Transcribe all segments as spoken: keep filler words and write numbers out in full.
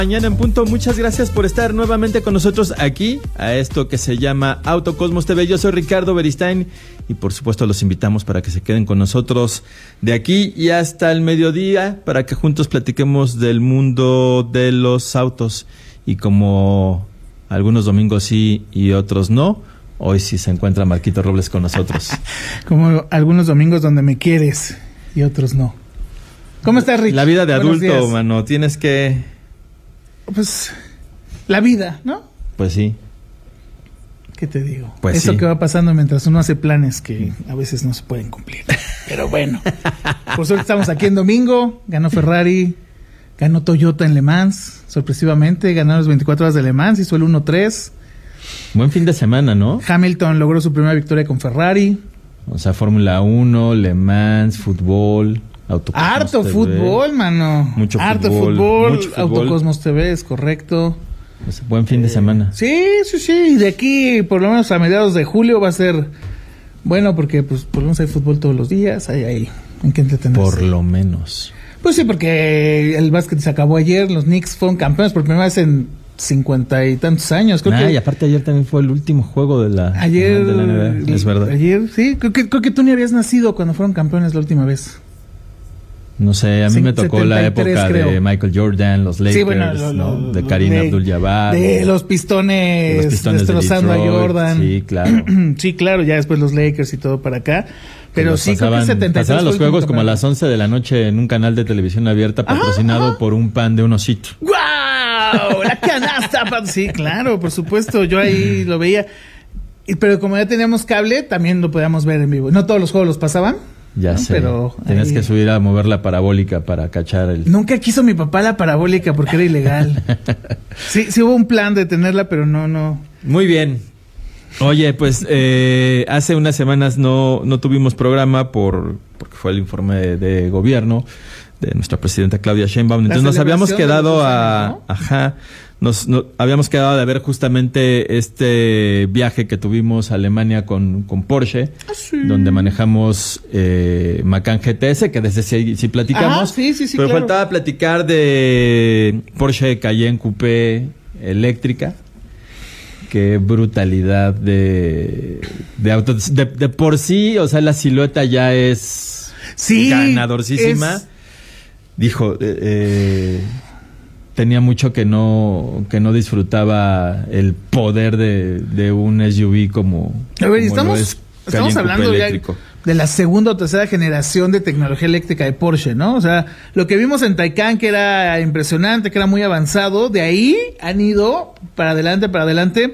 Mañana en punto, muchas gracias por estar nuevamente con nosotros aquí, a esto que se llama Autocosmos T V. Yo soy Ricardo Beristain y por supuesto los invitamos para que se queden con nosotros de aquí y hasta el mediodía para que juntos platiquemos del mundo de los autos. Y como algunos domingos sí y otros no, hoy sí se encuentra Marquito Robles con nosotros. Como algunos domingos donde me quieres y otros no. ¿Cómo estás, Rich? La vida de Buenos adulto, días. mano, tienes que... Pues, la vida, ¿no? Pues sí. ¿Qué te digo? Pues Eso sí. que va pasando mientras uno hace planes que a veces no se pueden cumplir. Pero bueno, por suerte estamos aquí en domingo. Ganó Ferrari, ganó Toyota en Le Mans, sorpresivamente. Ganaron las veinticuatro horas de Le Mans, hizo el uno tres. Buen fin de semana, ¿no? Hamilton logró su primera victoria con Ferrari. O sea, Fórmula uno, Le Mans, fútbol, Autocosmos Harto T V. fútbol, mano. Mucho Harto fútbol, fútbol. mucho fútbol. Autocosmos T V, es correcto. Pues, buen fin de semana. Sí, sí, sí. Y de aquí, por lo menos a mediados de julio, va a ser bueno, porque pues por lo menos hay fútbol todos los días. Hay ahí en qué entretenerse. Por lo menos. Pues sí, porque el básquet se acabó ayer. Los Knicks fueron campeones por primera vez en cincuenta y tantos años. Creo Ah, que y aparte ayer también fue el último juego de la, ayer, de la N B A. Es verdad. Ayer, sí. Creo que, creo que tú ni habías nacido cuando fueron campeones la última vez. No sé, a mí Sí, me tocó la setenta y tres, época creo. de Michael Jordan, los Lakers, Sí, bueno, lo, ¿no? lo, de lo, Kareem de, Abdul-Jabbar. De los pistones, de los Pistones destrozando de Detroit, a Jordan. Sí, claro. Sí, claro, ya después los Lakers y todo para acá. Pero sí, pasaban, creo que setenta y tres pasaban los fue el juegos último como a campeón. las once de la noche en un canal de televisión abierta patrocinado Ajá, ajá. por un pan de un osito. ¡Guau! La canasta. pa- Sí, claro, por supuesto. Yo ahí lo veía. Y- Pero como ya teníamos cable, también lo podíamos ver en vivo. No todos los juegos los pasaban. Ya ¿no? sé. Pero Tenías ahí- que subir a mover la parabólica para cachar el... Nunca quiso mi papá la parabólica porque era ilegal. Sí, sí hubo un plan de tenerla, pero no, no. Muy bien. Oye, pues eh, hace unas semanas no, no tuvimos programa por porque fue el informe de, de gobierno de nuestra presidenta Claudia Sheinbaum. Entonces nos habíamos celebración de quedado los a... años, ¿no? Ajá. Nos, no- habíamos quedado de ver justamente este viaje que tuvimos a Alemania con, con Porsche, Ah, sí. donde manejamos eh, Macan G T S, que desde sí, sí platicamos. Ajá, sí, sí, sí, pero claro. faltaba platicar de Porsche Cayenne Coupé eléctrica. Qué brutalidad de, de autos. De, de por sí, o sea, la silueta ya es Sí, ganadorcísima. es- Dijo, eh, eh, tenía mucho que no que no disfrutaba el poder de, de un S U V como, A ver, como estamos, lo es estamos Cayenne hablando Coupé ya eléctrico. de la segunda o tercera generación de tecnología eléctrica de Porsche, ¿no? O sea, lo que vimos en Taycan, que era impresionante, que era muy avanzado, de ahí han ido para adelante, para adelante,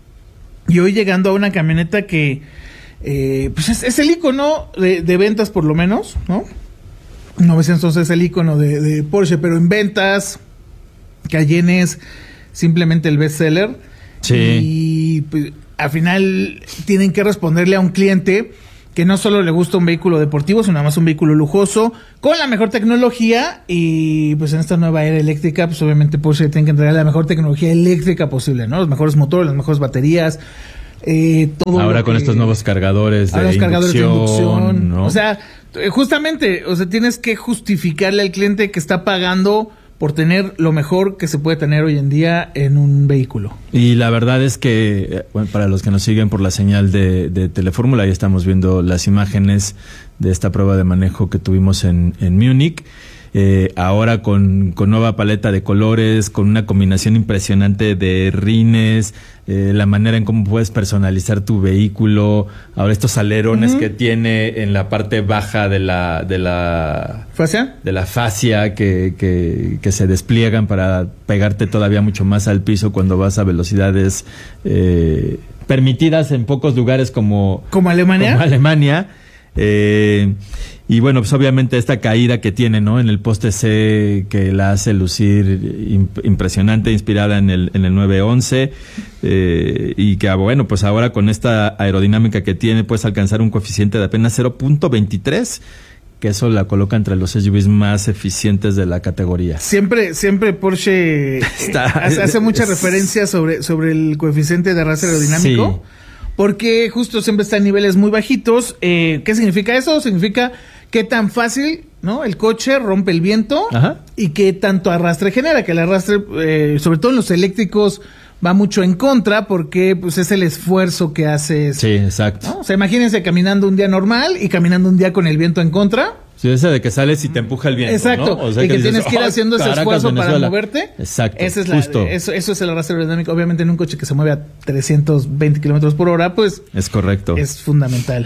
y hoy llegando a una camioneta que, eh, pues es, es el icono de, de ventas por lo menos, ¿no? novecientos es el icono de, de Porsche, pero en ventas, Cayenne es simplemente el bestseller. Sí. Y pues, al final tienen que responderle a un cliente que no solo le gusta un vehículo deportivo, sino además un vehículo lujoso, con la mejor tecnología. Y pues en esta nueva era eléctrica, pues obviamente Porsche tiene que entregar la mejor tecnología eléctrica posible, ¿no? Los mejores motores, las mejores baterías, eh, todo Ahora lo con que- estos nuevos cargadores de Ahora los cargadores de inducción, inducción, ¿no? o sea, eh, justamente, o sea, tienes que justificarle al cliente que está pagando por tener lo mejor que se puede tener hoy en día en un vehículo. Y la verdad es que, eh, bueno, para los que nos siguen por la señal de, de Telefórmula, ahí estamos viendo las imágenes de esta prueba de manejo que tuvimos en, en Múnich. Eh, ahora con, con nueva paleta de colores, con una combinación impresionante de rines, eh, la manera en cómo puedes personalizar tu vehículo, ahora estos alerones Ujú. que tiene en la parte baja de la, de la, ¿Fascia? de la fascia que, que, que se despliegan para pegarte todavía mucho más al piso cuando vas a velocidades eh, permitidas en pocos lugares como, ¿Como Alemania? como Alemania. Eh, y bueno, pues obviamente esta caída que tiene, ¿no? En el poste C, que la hace lucir imp- impresionante, inspirada en el, en el nueve once, eh, y que, ah, bueno, pues ahora con esta aerodinámica que tiene, puedes alcanzar un coeficiente de apenas cero punto veintitrés, que eso la coloca entre los S U Vs más eficientes de la categoría. Siempre, siempre Porsche Está- hace, hace mucha es- referencia sobre, sobre el coeficiente de arrastre aerodinámico. Sí. Porque justo siempre está en niveles muy bajitos. Eh, ¿Qué significa eso? Significa qué tan fácil ¿no? El coche rompe el viento. Ajá. Y qué tanto arrastre genera, que el arrastre, eh, sobre todo en los eléctricos, va mucho en contra porque pues es el esfuerzo que haces. Sí, exacto. ¿no? O sea, imagínense caminando un día normal y caminando un día con el viento en contra. Sí, ese de que sales y te empuja el viento, Exacto, ¿no? O sea, y que, que tienes dices, que ir haciendo ese Caracas, esfuerzo Venezuela. para moverte. Exacto, Esa es la, justo. eso, eso es el arrastre aerodinámico. Obviamente en un coche que se mueve a trescientos veinte kilómetros por hora, pues Es correcto. es fundamental.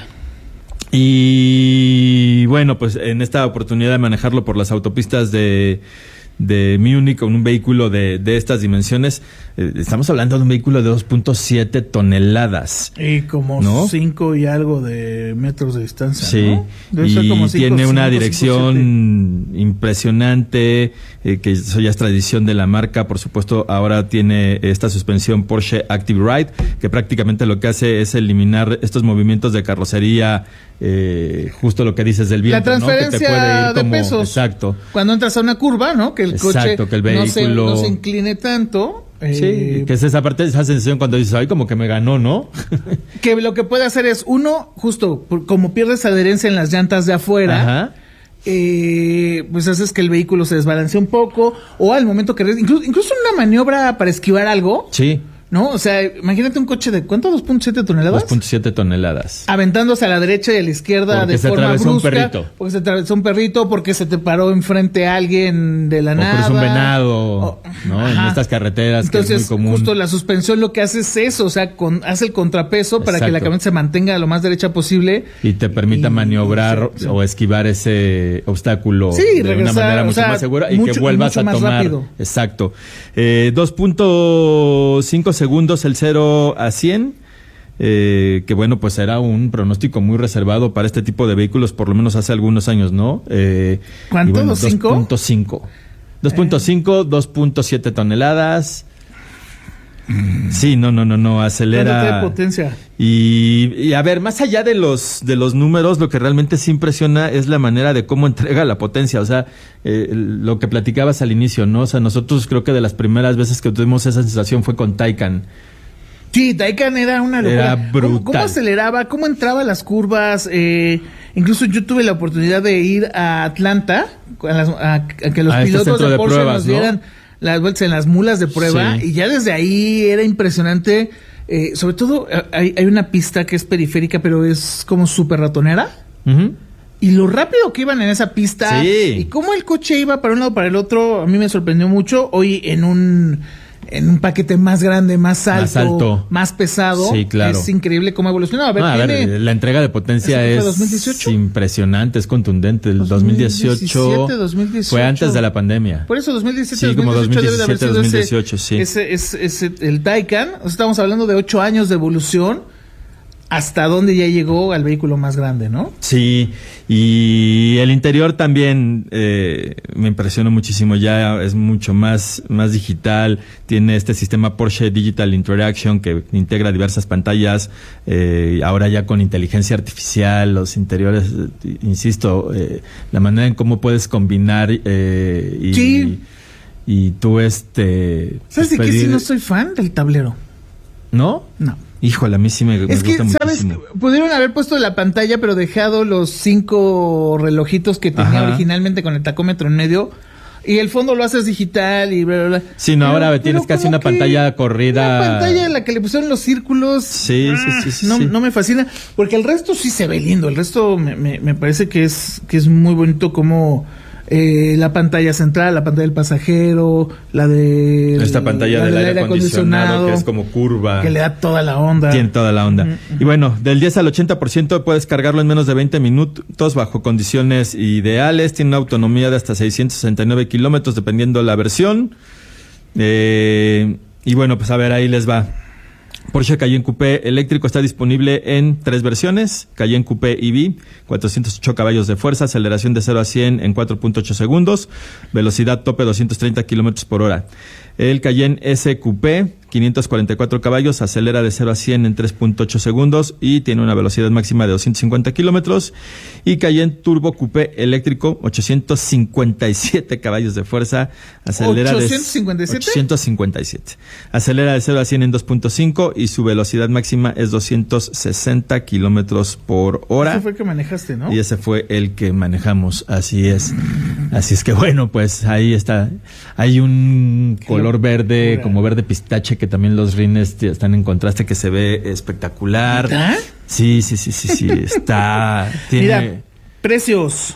Y bueno, pues en esta oportunidad de manejarlo por las autopistas de, de Múnich con un vehículo de, de estas dimensiones, eh, estamos hablando de un vehículo de dos punto siete toneladas. Y como ¿no? cinco y algo de metros de distancia, Sí, ¿no? Debe ser y como cinco, tiene una cinco, dirección cinco, siete. impresionante, eh, que eso ya es tradición de la marca. Por supuesto, ahora tiene esta suspensión Porsche Active Ride, que prácticamente lo que hace es eliminar estos movimientos de carrocería, eh, justo lo que dices del viento, La ¿no? Que te transferencia puede ir de como, pesos. exacto. Cuando entras a una curva, ¿no? Que el coche Exacto, que el no, se, vehículo- no se incline tanto. Sí, eh, que es esa parte, esa sensación cuando dices, ay, como que me ganó, ¿no? que lo que puede hacer es, uno, justo, por- como pierdes adherencia en las llantas de afuera, Ajá. eh, pues haces que el vehículo se desbalancee un poco, o al momento que... re- Incluso, incluso una maniobra para esquivar algo, Sí, ¿no? O sea, imagínate un coche de, ¿cuánto? ¿dos punto siete toneladas? dos punto siete toneladas. Aventándose a la derecha y a la izquierda Porque de se forma atravesó un brusca, perrito. porque se atravesó un perrito, porque se te paró enfrente alguien de la O nada. cruzó un venado, O- ¿no? En Ajá. estas carreteras Entonces, que es muy común. justo la suspensión lo que hace es eso, o sea, con, hace el contrapeso para que la Exacto. camioneta se mantenga lo más derecha posible. Y te permita Y- maniobrar sí, sí. o esquivar ese obstáculo Sí, de regresar, una manera o mucho sea, más segura y mucho- que vuelvas mucho a más tomar. rápido. Exacto. Eh, dos punto cinco segundos el cero a cien. Eh, que bueno, pues era un pronóstico muy reservado para este tipo de vehículos, por lo menos hace algunos años, ¿no? Eh, ¿Cuánto? y bueno, ¿dos punto cinco? dos punto cinco. dos punto cinco, dos punto siete toneladas. Sí, no, no, no, no, ¿Cuánto acelera. tiene potencia? Y, y a ver, más allá de los de los números, lo que realmente sí impresiona es la manera de cómo entrega la potencia. O sea, eh, lo que platicabas al inicio, ¿no? O sea, nosotros creo que de las primeras veces que tuvimos esa sensación fue con Taycan. Sí, Taycan era una locura. Era brutal. ¿Cómo, cómo aceleraba? ¿Cómo entraba a las curvas? Eh, incluso yo tuve la oportunidad de ir a Atlanta a, las- a- a que los A este pilotos centro de de Porsche pruebas, nos ¿no? dieran las vueltas en las mulas de prueba, Sí. y ya desde ahí era impresionante. Eh, sobre todo eh, hay, hay una pista que es periférica, pero es como súper ratonera. Ujú. Y lo rápido que iban en esa pista, Sí. y cómo el coche iba para un lado para el otro, a mí me sorprendió mucho. Hoy en un en un paquete más grande, más alto, Más alto. más pesado, Sí, claro. es increíble cómo ha evolucionado. A ver, No, a tiene- ver, la entrega de potencia ¿Eso fue es dos mil dieciocho? impresionante, es contundente. El dos mil dieciocho, dos mil dieciocho fue antes de la pandemia. Por eso dos mil diecisiete, Sí, como dos mil dieciocho debe de haber sido dos mil dieciocho, sí. ese, ese, ese- el Taycan. O sea, estamos hablando de ocho años de evolución hasta dónde ya llegó al vehículo más grande, ¿no? Sí, y el interior también eh, me impresionó muchísimo. Ya es mucho más, más digital. Tiene este sistema Porsche Digital Interaction que integra diversas pantallas. Eh, ahora ya con inteligencia artificial, los interiores, eh, insisto, eh, la manera en cómo puedes combinar eh, y, Sí. y tú este... ¿Sabes de pues, qué? Sí, pedir- no soy fan del tablero. ¿No? No. Híjole, a mí sí me, me Es que, gusta ¿sabes? muchísimo. Pudieron haber puesto la pantalla, pero dejado los cinco relojitos que tenía Ajá. originalmente con el tacómetro en medio. Y el fondo lo haces digital y bla, bla, bla. Sí, no, Pero- ahora pero tienes casi como una que pantalla corrida. Una pantalla en la que le pusieron los círculos. Sí, sí, sí, sí, No, sí. no me fascina. Porque el resto sí se ve lindo. El resto me, me, me parece que es, que es muy bonito como eh, la pantalla central, la pantalla del pasajero, la de Esta pantalla del aire acondicionado, que es como curva. que le da toda la onda. Tiene toda la onda. Y bueno, del diez al ochenta por ciento puedes cargarlo en menos de veinte minutos bajo condiciones ideales. Tiene una autonomía de hasta seiscientos sesenta y nueve kilómetros dependiendo la versión. Eh, y bueno, pues a ver, ahí les va. Porsche Cayenne Coupé eléctrico está disponible en tres versiones. Cayenne Coupé E V, cuatrocientos ocho caballos de fuerza, aceleración de cero a cien en cuatro punto ocho segundos, velocidad tope doscientos treinta kilómetros por hora. El Cayenne S Q P, quinientos cuarenta y cuatro caballos, acelera de cero a cien en tres punto ocho segundos y tiene una velocidad máxima de doscientos cincuenta kilómetros. Y Cayenne Turbo Coupé eléctrico, ochocientos cincuenta y siete caballos de fuerza, acelera ¿ochocientos cincuenta y siete? de ochocientos cincuenta y siete. Acelera de cero a cien en dos punto cinco y su velocidad máxima es doscientos sesenta kilómetros por hora. Ese fue el que manejaste, ¿no? Y ese fue el que manejamos, así es. Así es que bueno, pues ahí está. Hay un color verde, locura. Como verde pistache, que también los rines están en contraste, que se ve espectacular. ¿Está? Sí, sí, sí, sí, sí, está. Tiene... Mira, precios.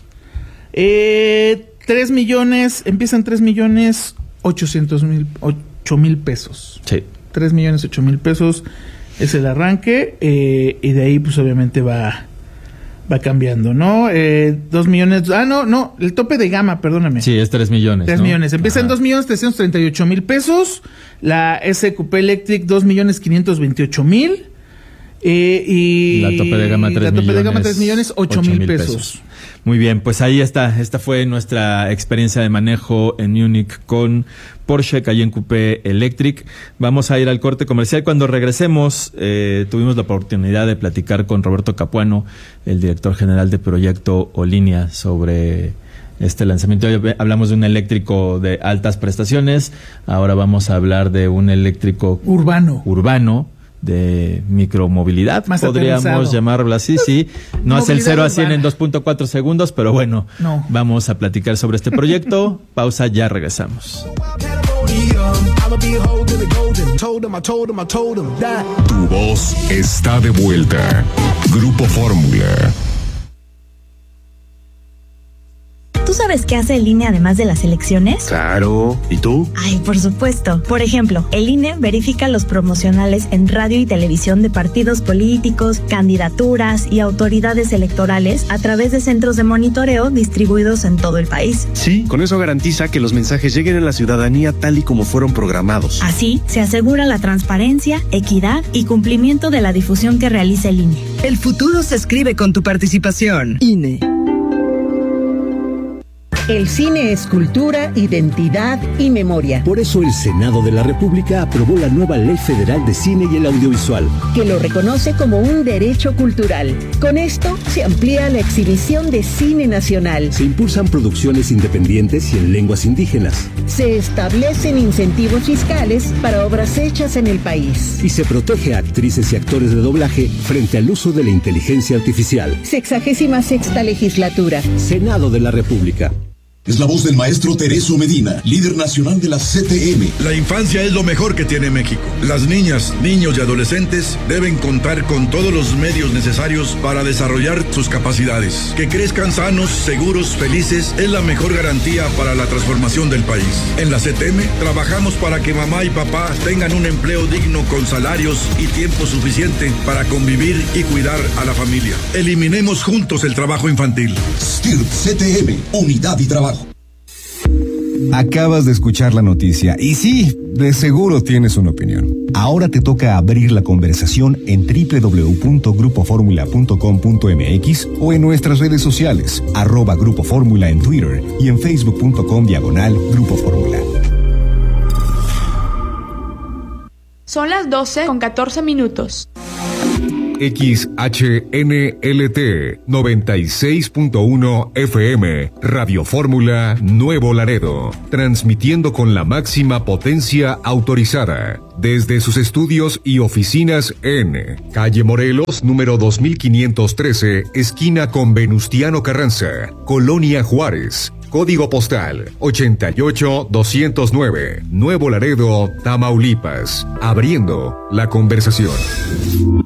Eh, tres millones, empiezan tres millones ochocientos mil, ocho mil pesos. Sí. tres millones ocho mil pesos es el arranque, eh, y de ahí pues obviamente va... Va cambiando, ¿no? Eh, dos millones... Ah, no, no. El tope de gama, perdóname. Sí, es tres millones, Tres ¿no? millones. Empieza Ajá. en dos millones trescientos treinta y ocho mil pesos. La S Q P Electric, dos millones quinientos veintiocho mil. Eh, y... La tope de gama, tres la millones. tope de gama, tres millones, ocho mil pesos. pesos. Muy bien, pues ahí está. Esta fue nuestra experiencia de manejo en Múnich con Porsche Cayenne Coupé Electric. Vamos a ir al corte comercial. Cuando regresemos, eh, tuvimos la oportunidad de platicar con Roberto Capuano, el director general de Proyecto Olinia, sobre este lanzamiento. Hoy hablamos de un eléctrico de altas prestaciones. Ahora vamos a hablar de un eléctrico urbano. Urbano. De micromovilidad, más podríamos aterrizado. llamarlo así, sí. No es el cero a cien en dos punto cuatro segundos, pero bueno, no. Vamos a platicar sobre este proyecto. Pausa, ya regresamos. Tu voz está de vuelta. Grupo Fórmula. ¿Tú sabes qué hace el I N E además de las elecciones? Claro. ¿Y tú? Ay, por supuesto. Por ejemplo, el I N E verifica los promocionales en radio y televisión de partidos políticos, candidaturas y autoridades electorales a través de centros de monitoreo distribuidos en todo el país. Sí, con eso garantiza que los mensajes lleguen a la ciudadanía tal y como fueron programados. Así, se asegura la transparencia, equidad y cumplimiento de la difusión que realiza el I N E. El futuro se escribe con tu participación. I N E. El cine es cultura, identidad y memoria. Por eso el Senado de la República aprobó la nueva Ley Federal de Cine y el Audiovisual, que lo reconoce como un derecho cultural. Con esto se amplía la exhibición de cine nacional. Se impulsan producciones independientes y en lenguas indígenas. Se establecen incentivos fiscales para obras hechas en el país. Y se protege a actrices y actores de doblaje frente al uso de la inteligencia artificial. Sexagésima sexta legislatura. Senado de la República. Es la voz del maestro Tereso Medina, líder nacional de la C T M. La infancia es lo mejor que tiene México. Las niñas, niños y adolescentes deben contar con todos los medios necesarios para desarrollar sus capacidades. Que crezcan sanos, seguros, felices es la mejor garantía para la transformación del país. En la C T M trabajamos para que mamá y papá tengan un empleo digno con salarios y tiempo suficiente para convivir y cuidar a la familia. Eliminemos juntos el trabajo infantil. S T I R P C T M, unidad y trabajo. Acabas de escuchar la noticia y sí, de seguro tienes una opinión. Ahora te toca abrir la conversación en doble u doble u doble u punto grupo fórmula punto com punto m x o en nuestras redes sociales, arroba Grupo Fórmula en Twitter y en facebook punto com diagonal Grupo Fórmula. Son las doce con catorce minutos. X H N L T noventa y seis punto uno F M, Radio Fórmula Nuevo Laredo, transmitiendo con la máxima potencia autorizada, desde sus estudios y oficinas en Calle Morelos, número dos mil quinientos trece, esquina con Venustiano Carranza, Colonia Juárez. Código postal ochenta y ocho doscientos nueve, Nuevo Laredo, Tamaulipas. Abriendo la conversación.